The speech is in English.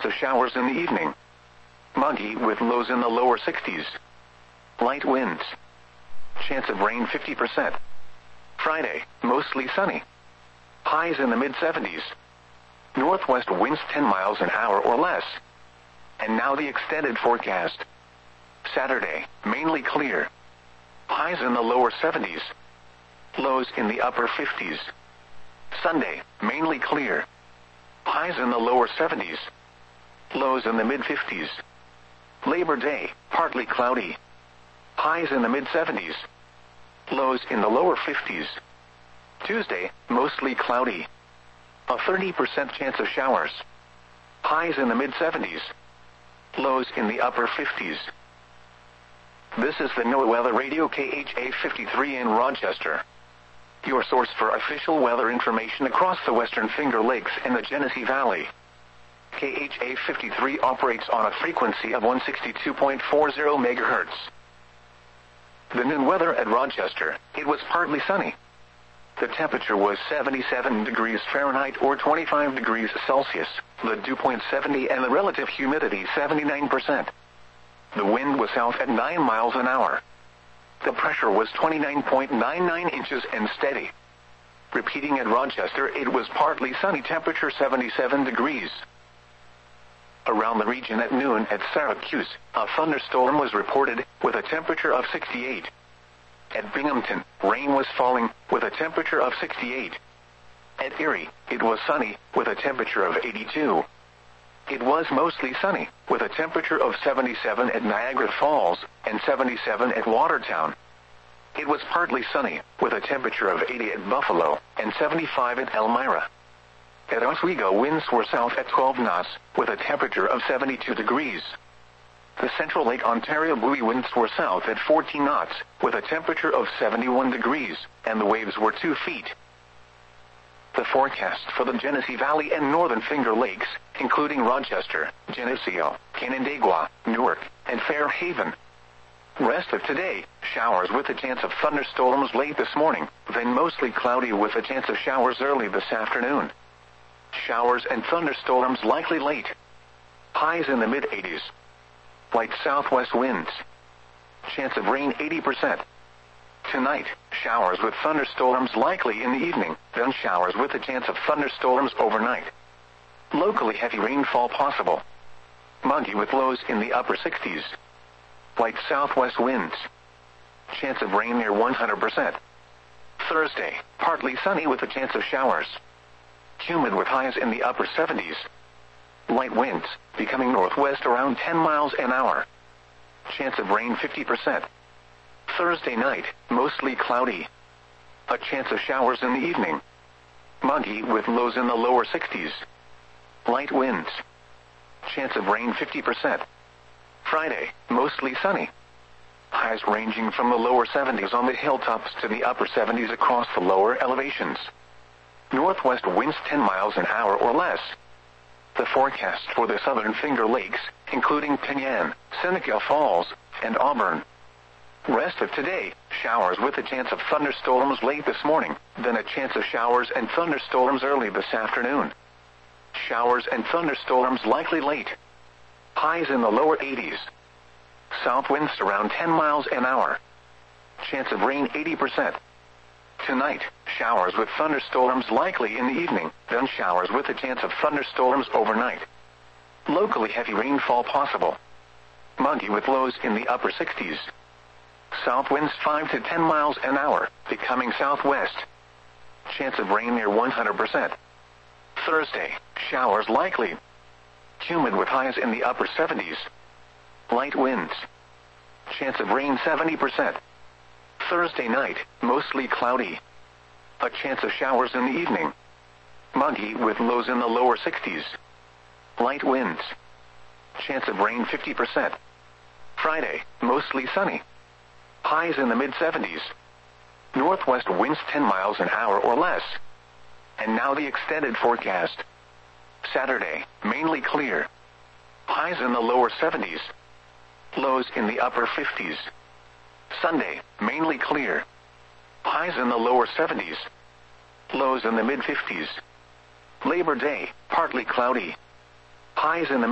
of showers in the evening. Muggy with lows in the lower 60s. Light winds. Chance of rain 50%. Friday, mostly sunny. Highs in the mid-70s. Northwest winds 10 miles an hour or less. And now the extended forecast. Saturday, mainly clear. Highs in the lower 70s. Lows in the upper 50s. Sunday, mainly clear. Highs in the lower 70s. Lows in the mid-50s. Labor Day, partly cloudy. Highs in the mid-70s. Lows in the lower 50s. Tuesday, mostly cloudy. A 30% chance of showers. Highs in the mid-70s. Lows in the upper 50s. This is the NOAA Weather Radio KHA 53 in Rochester. Your source for official weather information across the Western Finger Lakes and the Genesee Valley. KHA 53 operates on a frequency of 162.40 MHz. The noon weather at Rochester, it was partly sunny. The temperature was 77 degrees Fahrenheit or 25 degrees Celsius, the dew point 70 and the relative humidity 79%. The wind was south at 9 miles an hour. The pressure was 29.99 inches and steady. Repeating at Rochester, it was partly sunny, temperature 77 degrees. Around the region at noon at Syracuse, a thunderstorm was reported with a temperature of 68. At Binghamton, rain was falling with a temperature of 68. At Erie, it was sunny with a temperature of 82. It was mostly sunny with a temperature of 77 at Niagara Falls and 77 at Watertown. It was partly sunny with a temperature of 80 at Buffalo and 75 at Elmira. At Oswego, winds were south at 12 knots with a temperature of 72 degrees. The Central Lake Ontario buoy winds were south at 14 knots with a temperature of 71 degrees, and the waves were 2 feet. The forecast for the Genesee Valley and Northern Finger Lakes, including Rochester, Geneseo, Canandaigua, Newark, and Fairhaven. Rest of today, showers with a chance of thunderstorms late this morning, then mostly cloudy with a chance of showers early this afternoon. Showers and thunderstorms likely late. Highs in the mid-80s. Light southwest winds. Chance of rain 80%. Tonight, showers with thunderstorms likely in the evening, then showers with a chance of thunderstorms overnight. Locally heavy rainfall possible. Muggy with lows in the upper 60s. Light southwest winds. Chance of rain near 100%. Thursday, partly sunny with a chance of showers. Humid with highs in the upper 70s. Light winds, becoming northwest around 10 miles an hour. Chance of rain 50%. Thursday night, mostly cloudy. A chance of showers in the evening. Muggy with lows in the lower 60s. Light winds. Chance of rain 50%. Friday, mostly sunny. Highs ranging from the lower 70s on the hilltops to the upper 70s across the lower elevations. Northwest winds 10 miles an hour or less. The forecast for the Southern Finger Lakes, including Penyan, Seneca Falls, and Auburn. Rest of today, showers with a chance of thunderstorms late this morning, then a chance of showers and thunderstorms early this afternoon. Showers and thunderstorms likely late. Highs in the lower 80s. South winds around 10 miles an hour. Chance of rain 80%. Tonight, showers with thunderstorms likely in the evening, then showers with a chance of thunderstorms overnight. Locally heavy rainfall possible. Muggy with lows in the upper 60s. South winds 5 to 10 miles an hour, becoming southwest. Chance of rain near 100%. Thursday, showers likely. Humid with highs in the upper 70s. Light winds. Chance of rain 70%. Thursday night, mostly cloudy. A chance of showers in the evening. Muggy with lows in the lower 60s. Light winds. Chance of rain 50%. Friday, mostly sunny. Highs in the mid-70s. Northwest winds 10 miles an hour or less. And now the extended forecast. Saturday, mainly clear. Highs in the lower 70s. Lows in the upper 50s. Sunday, mainly clear. Highs in the lower 70s. Lows in the mid-50s. Labor Day, partly cloudy. Highs in the